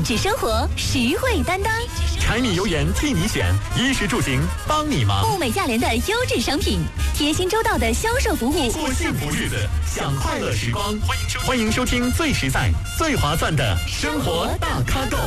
智生活，实惠担当。 柴米油盐替你选，衣食住行帮你忙。 物美价廉的优质商品，贴心周到的销售服务， 过幸福日子，享快乐时光。欢迎收听最实在、最划算的生活大咖购。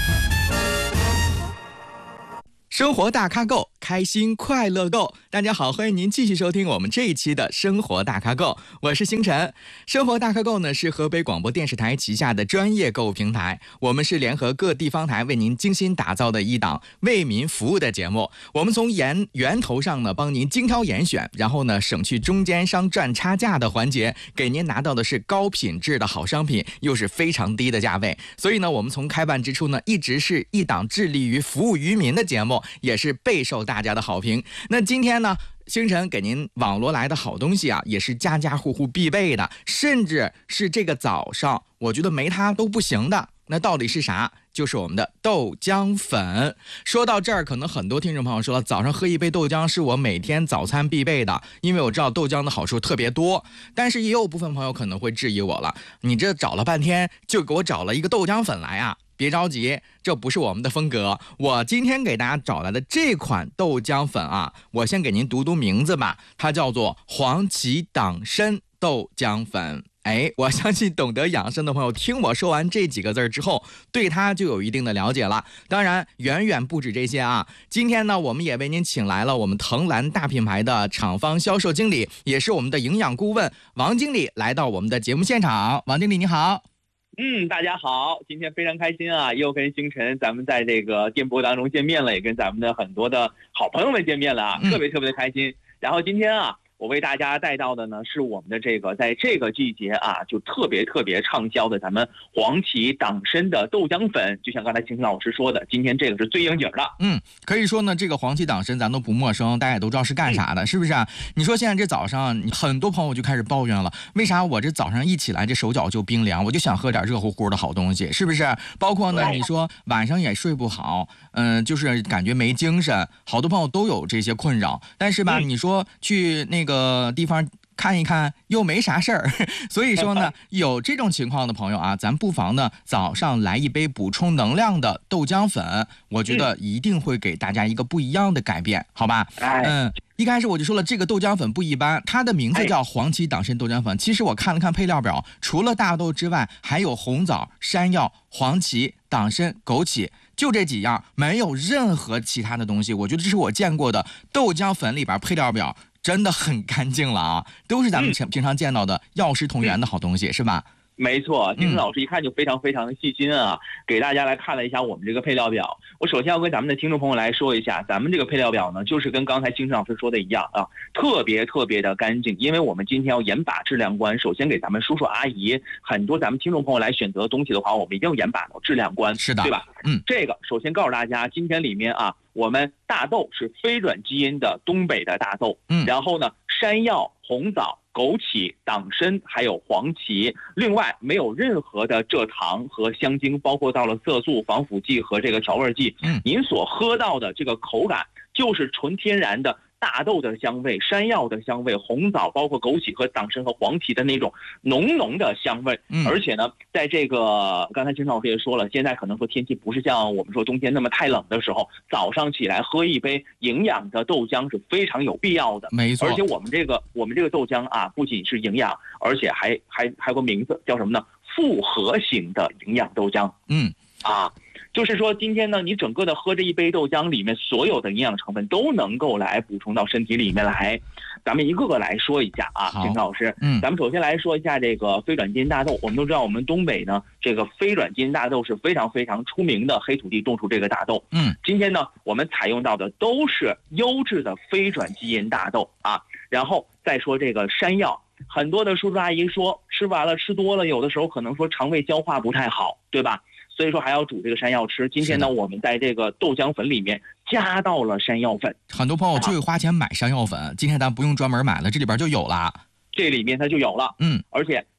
生活大咖购，开心快乐购。大家好，欢迎您继续收听我们这一期的生活大咖购，我是星辰。生活大咖购呢是河北广播电视台旗下的专业购物平台，我们是联合各地方台为您精心打造的一档为民服务的节目。我们从源头上呢帮您精挑严选，然后呢省去中间商赚差价的环节，给您拿到的是高品质的好商品，又是非常低的价位。所以呢，我们从开办之初呢，一直是一档致力于服务于民的节目，也是备受大家的好评。那今天呢，星辰给您网罗来的好东西啊，也是家家户户必备的，甚至是这个早上我觉得没它都不行的。那到底是啥？就是我们的豆浆粉。说到这儿，可能很多听众朋友说了，早上喝一杯豆浆是我每天早餐必备的，因为我知道豆浆的好处特别多。但是也有部分朋友可能会质疑我了，你这找了半天就给我找了一个豆浆粉来啊？别着急，这不是我们的风格。我今天给大家找来的这款豆浆粉啊，我先给您读名字吧，它叫做黄芪党参豆浆粉。我相信懂得养生的朋友听我说完这几个字之后，对它就有一定的了解了。当然远远不止这些啊，今天呢我们也为您请来了我们藤兰大品牌的厂方销售经理，也是我们的营养顾问王经理来到我们的节目现场。王经理你好。 大家好，今天非常开心啊，又跟星辰咱们在这个电波当中见面了，也跟咱们的很多的好朋友们见面了啊，特别的开心。然后今天啊，我为大家带到的呢是我们的这个在这个季节啊就特别畅销的咱们黄芪党参的豆浆粉。就像刚才星辰老师说的，今天这个是最应景的。 可以说呢，这个黄芪党参咱都不陌生，大家也都知道是干啥的，是不是啊？你说现在这早上很多朋友就开始抱怨了，为啥我这早上一起来这手脚就冰凉，我就想喝点热乎乎的好东西，是不是？包括呢，你说晚上也睡不好，就是感觉没精神，好多朋友都有这些困扰。但是吧，你说去那个地方看一看又没啥事儿，所以说呢，有这种情况的朋友啊，咱不妨呢早上来一杯补充能量的豆浆粉，我觉得一定会给大家一个不一样的改变，好吧？一开始我就说了，这个豆浆粉不一般，它的名字叫黄芪党参豆浆粉。其实我看了看配料表，除了大豆之外，还有红枣、山药、黄芪、党参、枸杞，就这几样，没有任何其他的东西。我觉得这是我见过的豆浆粉里边配料表真的很干净了啊，都是咱们平常见到的药食同源的好东西，是吧？ 没错，星辰老师一看就非常的细心啊，给大家来看了一下我们这个配料表。我首先要跟咱们的听众朋友来说一下，咱们这个配料表呢，就是跟刚才星辰老师说的一样啊，特别的干净。因为我们今天要严把质量关，首先给咱们叔叔阿姨很多咱们听众朋友来选择东西的话，我们一定要严把到质量关， 是的， 对吧？这个首先告诉大家，今天里面啊，我们大豆是非转基因的东北的大豆，然后呢，山药、红枣、枸杞、党参还有黄芪，另外没有任何的蔗糖和香精，包括到了色素、防腐剂和这个调味剂。您所喝到的这个口感就是纯天然的大豆的香味、山药的香味、红枣包括枸杞和党参和黄芪的那种浓的香味。而且呢，在这个刚才金老师也说了，现在可能说天气不是像我们说冬天那么太冷的时候，早上起来喝一杯营养的豆浆是非常有必要的。 没错， 而且我们这个豆浆啊，不仅是营养，而且还有个名字叫什么呢？复合型的营养豆浆。就是说今天呢，你整个的喝这一杯豆浆里面所有的营养成分都能够来补充到身体里面来。咱们一个个来说一下啊，金老师。咱们首先来说一下这个非转基因大豆。我们都知道我们东北呢，这个非转基因大豆是非常出名的黑土地种出这个大豆。今天呢，我们采用到的都是优质的非转基因大豆啊。然后再说这个山药，很多的叔叔阿姨说吃完了吃多了，有的时候可能说肠胃消化不太好，对吧？所以说还要煮这个山药吃。今天呢，我们在这个豆浆粉里面加到了山药粉。 很多朋友就会花钱买山药粉，今天咱不用专门买了，这里边就有了。 这里面它就有了。而且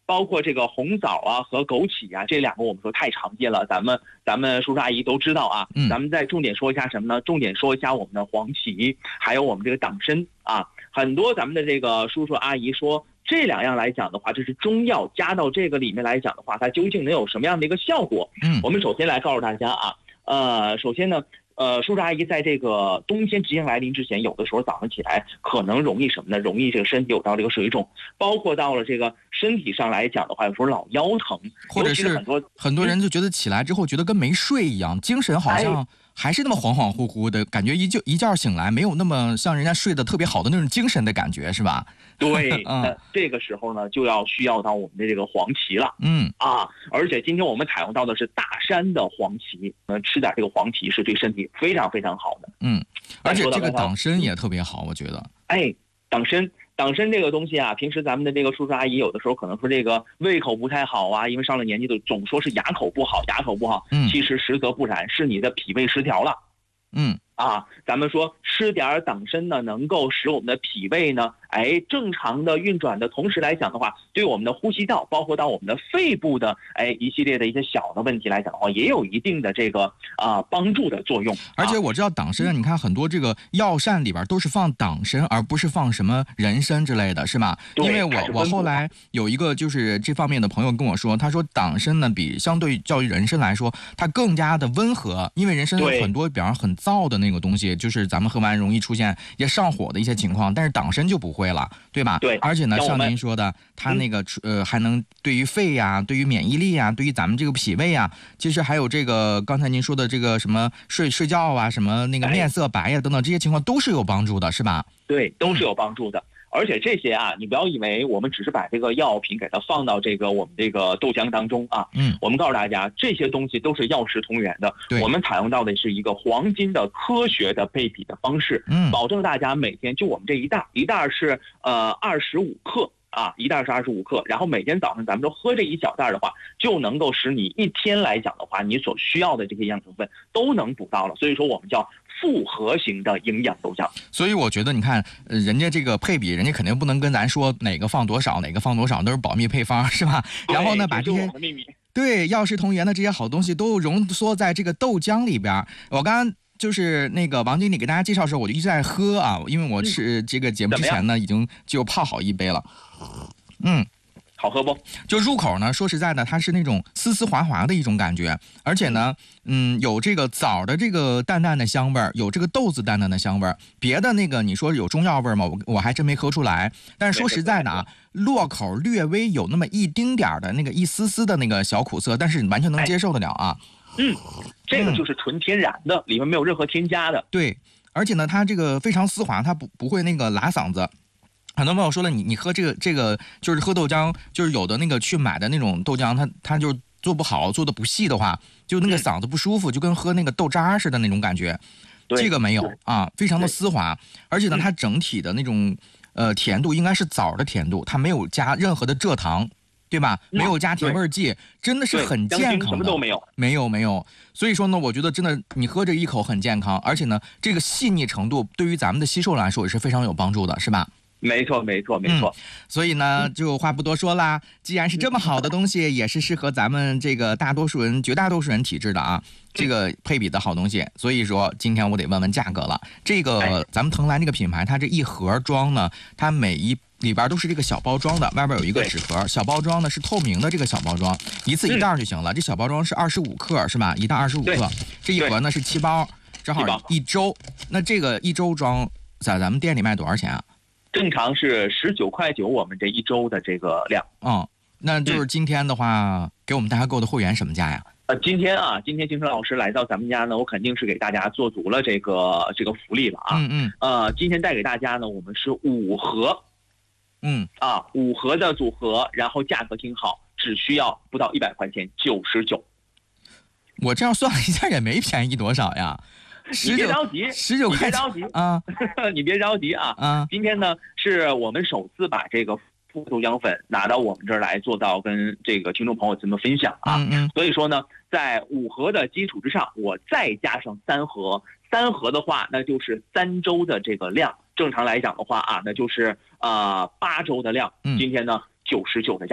包括这个红枣啊和枸杞啊，这两个我们说太常见了，咱们叔叔阿姨都知道啊。咱们再重点说一下什么呢？重点说一下我们的黄芪，还有我们这个党参啊。很多咱们的这个叔叔阿姨说，这两样来讲的话，这是中药加到这个里面来讲的话，它究竟能有什么样的一个效果？我们首先来告诉大家啊，首先呢。叔叔阿姨在这个冬天即将来临之前，有的时候早上起来可能容易什么呢？容易这个身体有到这个水肿，包括到了这个身体上来讲的话，有时候老腰疼， 或者是很多人就觉得起来之后觉得跟没睡一样，精神好像还是那么恍恍惚惚的感觉，一觉醒来没有那么像人家睡得特别好的那种精神的感觉，是吧？ 对，那这个时候呢，就要需要到我们的这个黄芪了。而且今天我们采用到的是大山的黄芪，吃点这个黄芪是对身体非常非常好的。 而且这个党参也特别好，我觉得。 党参这个东西啊，平时咱们的这个叔叔阿姨有的时候可能说这个胃口不太好啊，因为上了年纪的总说是牙口不好。其实实则不然，是你的脾胃失调了。咱们说吃点党参呢，能够使我们的脾胃呢，正常的运转的同时来讲的话，对我们的呼吸道，包括到我们的肺部的一系列的一些小的问题来讲的话，也有一定的这个帮助的作用。 而且我知道党参，你看很多这个药膳里边都是放党参，而不是放什么人参之类的，是吧？因为我后来有一个就是这方面的朋友跟我说，他说党参呢比相对较于人参来说，它更加的温和，因为人参有很多比方很燥的那个东西，就是咱们喝完容易出现也上火的一些情况，但是党参就不会了，对吧？ 对。 而且呢，像您说的，它那个还能对于肺呀、对于免疫力呀、对于咱们这个脾胃啊，其实还有这个刚才您说的这个什么睡觉啊，什么那个面色白呀等等这些情况都是有帮助的，是吧？ 对，都是有帮助的。而且这些你不要以为我们只是把这个药品给它放到这个我们这个豆浆当中啊。我们告诉大家，这些东西都是药食同源的。我们采用到的是一个黄金的科学的配比的方式，保证大家每天就我们这一袋是25克。一袋是25克，然后每天早上咱们都喝这一小袋的话，就能够使你一天来讲的话，你所需要的这些营养成分都能补到了。所以说我们叫复合型的营养豆浆。 所以我觉得你看，人家这个配比，人家肯定不能跟咱说哪个放多少，哪个放多少，都是保密配方，是吧？然后呢，把这些对药食同源的这些好东西都浓缩在这个豆浆里边。我刚刚就是那个王经理给大家介绍的时候，我就一直在喝啊，因为我是这个节目之前呢，已经就泡好一杯了。 好喝不？ 就入口呢，说实在的，它是那种丝丝滑滑的一种感觉，而且呢，有这个枣的这个淡淡的香味儿，有这个豆子淡淡的香味儿。别的那个你说有中药味儿吗？我还真没喝出来。但是说实在的啊，落口略微有那么一丁点的那个一丝丝的那个小苦涩，但是你完全能接受得了啊。 这个就是纯天然的，里面没有任何添加的。 对，而且呢，它这个非常丝滑，它不会那个拉嗓子。很多朋友说了，你喝这个就是喝豆浆，就是有的那个去买的那种豆浆，它就做不好，做的不细的话，就那个嗓子不舒服，就跟喝那个豆渣似的那种感觉。这个没有啊，非常的丝滑，而且呢，它整体的那种甜度应该是枣的甜度，它没有加任何的蔗糖。对吧？没有加甜味剂，真的是很健康的。 什么都没有。 没有。所以说呢，我觉得真的你喝这一口很健康，而且呢，这个细腻程度对于咱们的吸收来说也是非常有帮助的，是吧？ 没错。 所以呢，就话不多说啦。既然是这么好的东西，也是适合咱们这个绝大多数人体质的啊，这个配比的好东西。所以说，今天我得问问价格了。这个咱们藤兰这个品牌，它这一盒装呢，它里边都是这个小包装的，外边有一个纸盒，小包装呢是透明的，这个小包装一次一袋就行了。这小包装是25克是吧？一袋25克，这一盒呢是7包，正好1周。那这个1周装在咱们店里卖多少钱啊？ 正常是19.9块，我们这1周的这个量。 那就是今天的话，给我们大家购的会员什么价呀？ 今天金城老师来到咱们家呢，我肯定是给大家做足了这个福利了啊。今天带给大家呢，我们是5盒。5盒的组合，然后价格挺好，只需要不到100块钱，99。 我这样算了一下也没便宜多少呀。 你别着急 ，19块啊！ 你别着急啊！今天呢，是我们首次把这个复合豆浆粉拿到我们这儿来，做到跟这个听众朋友们分享啊。所以说呢，在5盒的基础之上，我再加上3盒，3盒的话，那就是3周的这个量。正常来讲的话那就是8周的量。今天呢99的价格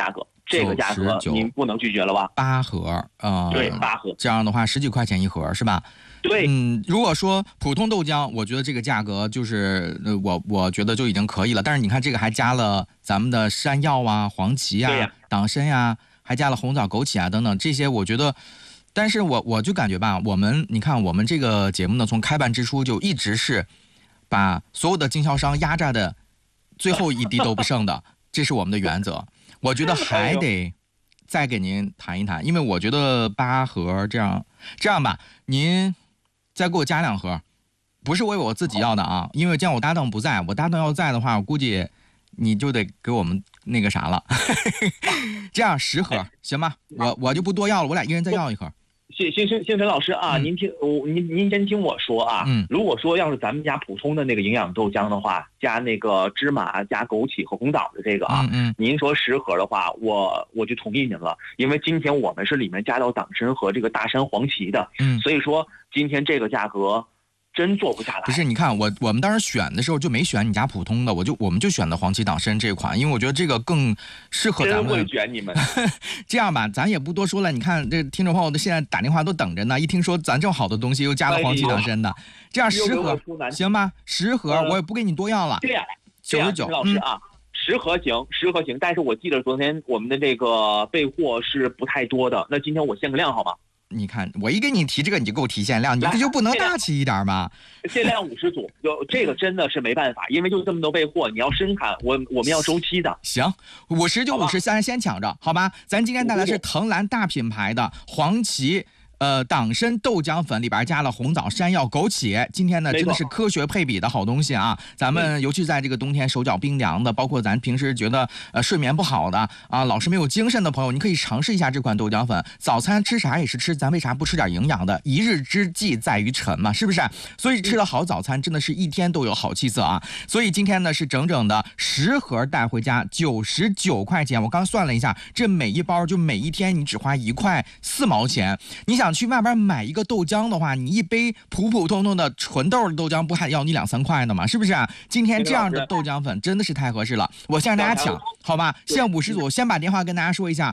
这个价格您不能拒绝了吧 ？8盒对，8盒， 这样的话10几块钱一盒是吧？ 对， 如果说普通豆浆，我觉得这个价格就是我觉得就已经可以了。但是你看这个还加了咱们的山药啊、黄芪啊、党参呀，还加了红枣、枸杞啊等等这些，我觉得。但是我就感觉吧，你看我们这个节目呢，从开办之初就一直是把所有的经销商压榨的最后一滴都不剩的，这是我们的原则。我觉得还得再给您谈一谈，因为我觉得8盒这样吧，您再给我加2盒，不是为我自己要的啊，因为这样我搭档不在，我搭档要在的话，我估计你就得给我们那个啥了。这样10盒行吧？我就不多要了，我俩一人再要1盒。 星辰老师啊，您先听我说啊，如果说要是咱们家普通的那个营养豆浆的话，加那个芝麻、加枸杞和红枣的这个啊，您说10盒的话，我就同意您了，因为今天我们是里面加到党参和这个大山黄芪的，所以说今天这个价格真做不下来。 不是，你看我们当时选的时候就没选你家普通的，我们就选的黄芪党参这款，因为我觉得这个更适合咱们。 真会选你们。 这样吧，咱也不多说了。你看这听众朋友的现在打电话都等着呢，一听说咱这么好的东西又加了黄芪党参的，这样10盒行吧？10盒我也不给你多要了。 对呀 ，99。 老师啊，10盒行，但是我记得昨天我们的这个备货是不太多的，那今天我限个量好吗？ 你看，我一给你提这个，你就给我提限量，你这就不能大气一点吗？ 限量50组，这个真的是没办法，因为就这么多备货，你要生产，我们要周期的。 行，50就50，先抢着，好吧？咱今天带来是藤兰大品牌的黄芪。党参豆浆粉里边加了红枣、山药、枸杞，今天呢真的是科学配比的好东西啊！咱们尤其在这个冬天手脚冰凉的，包括咱平时觉得睡眠不好的啊，老是没有精神的朋友，你可以尝试一下这款豆浆粉。早餐吃啥也是吃，咱为啥不吃点营养的？一日之计在于晨嘛，是不是？所以吃了好早餐，真的是一天都有好气色啊！所以今天呢是整整的10盒带回家，99块钱。我刚算了一下，这每一包就每一天你只花1块4毛钱。你想去外边买一个豆浆的话，你一杯普普通通的纯豆的豆浆不还要你2、3块呢吗？是不是啊？今天这样的豆浆粉真的是太合适了，我先让大家抢，好吧？限50组，先把电话跟大家说一下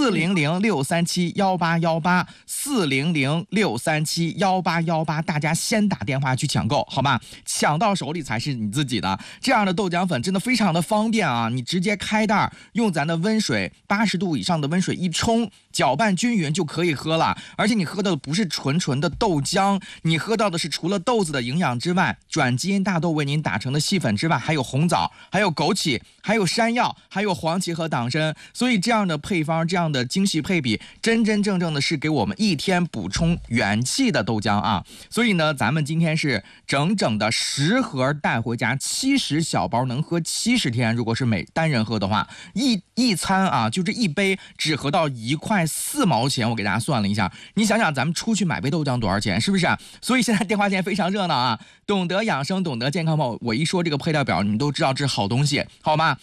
：400-637-18818，400-637-18818，大家先打电话去抢购，好吧？抢到手里才是你自己的。这样的豆浆粉真的非常的方便啊，你直接开袋，用咱的温水80度以上的温水一冲，搅拌均匀就可以喝了。而且你喝到的不是纯的豆浆，你喝到的是除了豆子的营养之外，转基因大豆为您打成的细粉之外，还有红枣，还有枸杞，还有山药，还有黄芪和党参。所以这样的配方，这样的精细配比，真正的是给我们一天补充元气的豆浆啊！所以呢，咱们今天是整整的10盒带回家，70小包能喝70天。如果是每单人喝的话，一餐啊，就这一杯只喝到1块4毛钱。我给大家算了一下，你想想咱们出去买杯豆浆多少钱，是不是？所以现在电话线非常热闹啊！懂得养生，懂得健康吗？我一说这个配料表，你们都知道这是好东西，好吗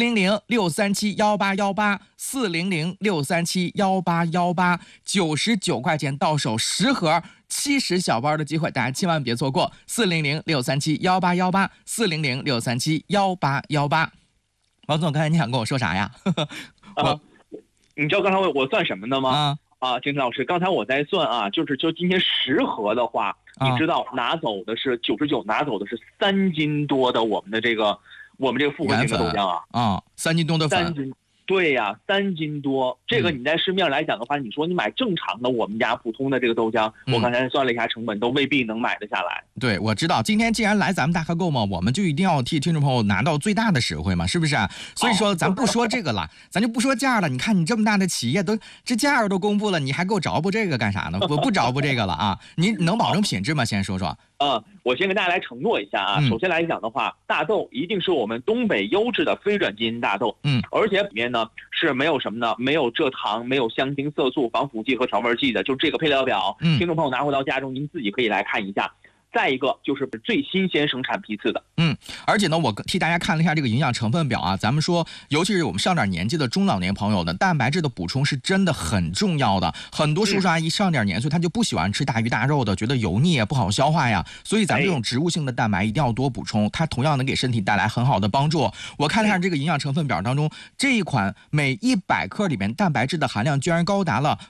？400-637-18818，400-637-18818，99块钱到手10盒。70小包的机会，大家千万别错过。400-637-18818，400-637-18818。王总，刚才你想跟我说啥呀？ 你知道刚才我算什么的吗？金老师，刚才我在算啊，就今天10盒的话，你知道拿走的是99，拿走的是3斤多的我们这个复合型的豆浆啊 ，3斤多的粉。 3斤。对呀，3斤多，这个你在市面上来讲的话，你说你买正常的我们家普通的这个豆浆，我刚才算了一下成本，都未必能买得下来。 对，我知道，今天既然来咱们大咖购嘛，我们就一定要替听众朋友拿到最大的实惠嘛，是不是？所以说咱不说这个了，咱就不说价了。你看你这么大的企业，都这价都公布了，你还给我着补这个干啥呢？我不着补这个了啊！你能保证品质吗？先说说。 我先跟大家来承诺一下啊。首先来讲的话，大豆一定是我们东北优质的非转基因大豆，而且里面呢是没有什么呢？没有蔗糖，没有香精、色素、防腐剂和调味剂的，就这个配料表，听众朋友拿回到家中，您自己可以来看一下。 再一个就是最新鲜生产批次的。 而且呢，我替大家看了一下这个营养成分表啊，咱们说，尤其是我们上点年纪的中老年朋友呢，蛋白质的补充是真的很重要的。很多叔叔阿姨上点年岁，他就不喜欢吃大鱼大肉的，觉得油腻不好消化呀。所以咱们这种植物性的蛋白一定要多补充，它同样能给身体带来很好的帮助。我看了一下这个营养成分表当中，这一款每100克里面蛋白质的含量居然高达了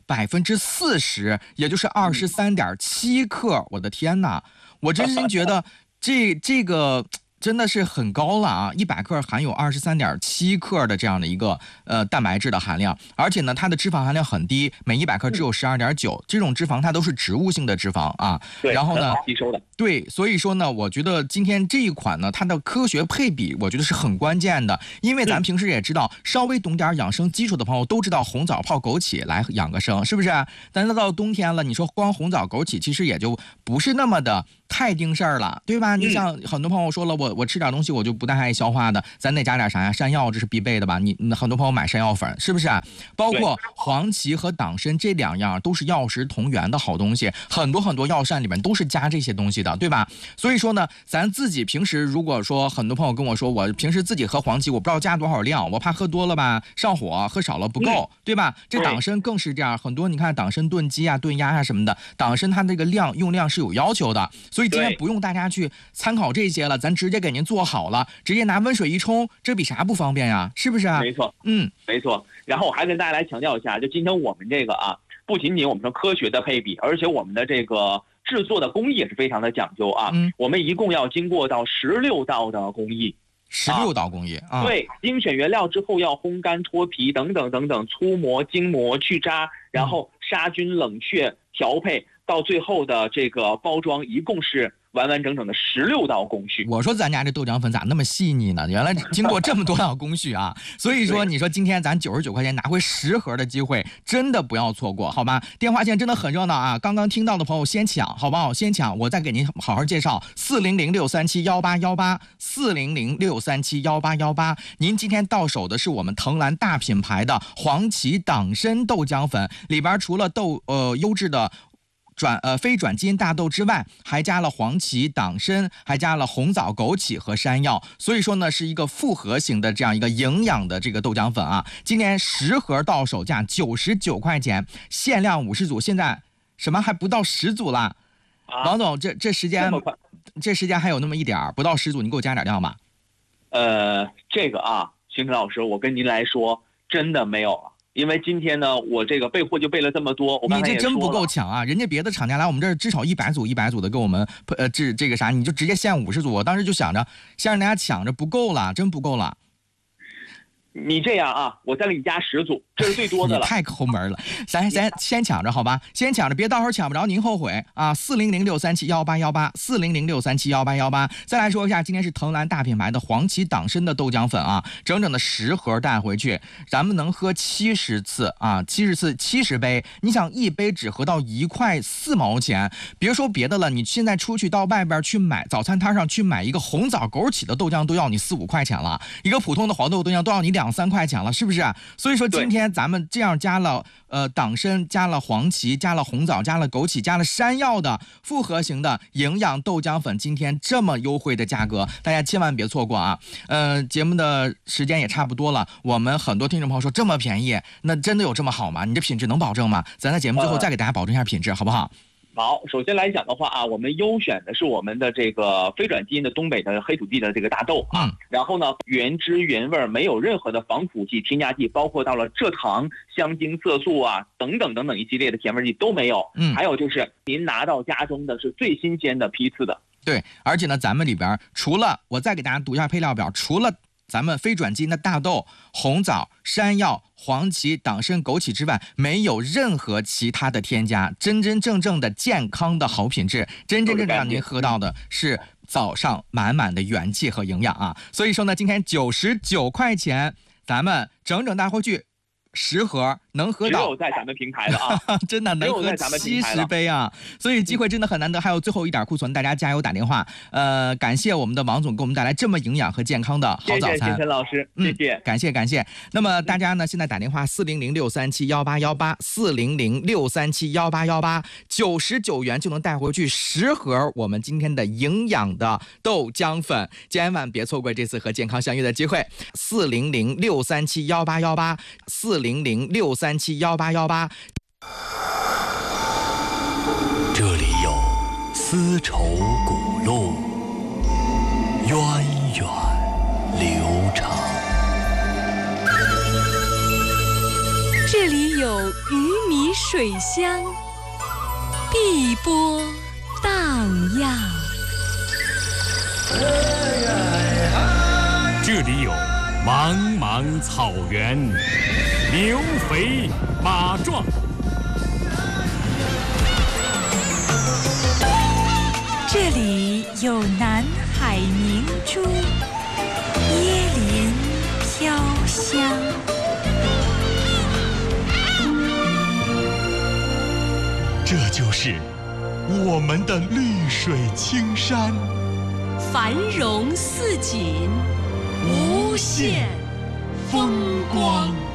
40%，也就是23.7克。我的天哪！我真心觉得这个真的是很高了啊！100克含有23.7克的这样的一个蛋白质的含量，而且呢，它的脂肪含量很低，每100克只有12.9，这种脂肪它都是植物性的脂肪啊。 对， 然后呢， 吸收的。 对，所以说呢，我觉得今天这一款呢，它的科学配比，我觉得是很关键的，因为咱平时也知道，稍微懂点养生基础的朋友都知道红枣泡枸杞来养个生，是不是？但是到冬天了，你说光红枣枸杞，其实也就不是那么的太盯事儿了，对吧？你像很多朋友说了，我吃点东西我就不太爱消化的，咱得加点啥呀？山药这是必备的吧？你很多朋友买山药粉，是不是？包括黄芪和党参这2样都是药食同源的好东西，很多药膳里面都是加这些东西的，对吧？所以说呢，咱自己平时如果说很多朋友跟我说，我平时自己喝黄芪，我不知道加多少量，我怕喝多了吧上火，喝少了不够，对吧？这党参更是这样，很多你看党参炖鸡啊、炖鸭啊什么的，党参它这个用量是有要求的，所以今天不用大家去参考这些了，咱直接给您做好了，直接拿温水一冲，这比啥不方便呀？是不是啊？ 没错，没错。然后我还跟大家来强调一下，就今天我们这个啊，不仅仅我们说科学的配比，而且我们的这个制作的工艺也是非常的讲究啊。我们一共要经过到16道的工艺。 16道工艺啊， 对，精选原料之后要烘干、脱皮等等等等，粗磨、精磨、去渣，然后杀菌、冷却、调配，到最后的这个包装，一共是完完整整的16道工序。 我说咱家这豆浆粉咋那么细腻呢？原来经过这么多道工序啊！所以说，你说今天咱99块钱拿回10盒的机会，真的不要错过，好吗？电话线真的很热闹啊！刚刚听到的朋友先抢，好不好？先抢，我再给您好好介绍，400-637-1818，400-637-1818。您今天到手的是我们藤兰大品牌的黄芪党参豆浆粉，里边除了优质的非转基因大豆之外，还加了黄芪、党参，还加了红枣、枸杞和山药，所以说呢是一个复合型的这样一个营养的这个豆浆粉啊。今年10盒到手价99块钱，限量50组，现在什么还不到10组了。王总，这时间还有那么一点，不到10组，你给我加点量吧。 这个啊，星辰老师，我跟您来说，真的没有了。因为今天呢，我这个备货就备了这么多， 你这真不够抢啊！人家别的厂家来我们这儿至少100组的给我们这个啥，你就直接限50组。我当时就想着先让大家抢着，不够了，真不够了。 你这样啊，我再给你加10组，这是最多的了。 你太抠门了，咱先抢着好吧，先抢着，别到时候抢不着您后悔啊！400-637-1818，400-637-1818。再来说一下，今天是藤兰大品牌的黄芪党参的豆浆粉啊，整整的10盒带回去，咱们能喝70次啊，70次70杯。你想一杯只喝到1块4毛钱，别说别的了，你现在出去到外边去买早餐摊上去买一个红枣枸杞的豆浆都要你4-5块钱了，一个普通的黄豆豆浆都要你2-3块钱了，是不是？所以说今天咱们这样加了党参，加了黄芪，加了红枣，加了枸杞，加了山药的复合型的营养豆浆粉，今天这么优惠的价格，大家千万别错过啊！节目的时间也差不多了，我们很多听众朋友说这么便宜，那真的有这么好吗？你这品质能保证吗？咱在节目最后再给大家保证一下品质，好不好？ 好，首先来讲的话啊，我们优选的是我们的这个非转基因的东北的黑土地的这个大豆啊，然后呢原汁原味，没有任何的防腐剂、添加剂，包括到了蔗糖、香精、色素啊等等等等一系列的甜味剂都没有。还有就是您拿到家中的是最新鲜的批次的。 对，而且呢，咱们里边除了我再给大家读一下配料表，除了咱们非转基因的大豆、红枣、山药、黄芪、党参、枸杞之外，没有任何其他的添加，真真正正的健康的好品质，真真正正让您喝到的是早上满满的元气和营养啊！所以说呢，今天99块钱，咱们整整带回去10盒， 能喝到， 只有在咱们平台了啊， 真的能喝70杯啊！所以机会真的很难得，还有最后一点库存，大家加油打电话。感谢我们的王总给我们带来这么营养和健康的好早餐。 谢谢陈老师，谢谢， 感谢。那么大家呢，现在打电话400-637-1818，400-637-1818，99元就能带回去10盒我们今天的营养的豆浆粉，千万别错过这次和健康相遇的机会。400-637-1818，400-637-1818。 这里有丝绸古路，源远流长。 这里有鱼米水乡，碧波荡漾。 这里有茫茫草原，牛肥马壮。 这里有南海明珠，椰林飘香。 这就是我们的绿水青山， 繁荣似锦，无限风光。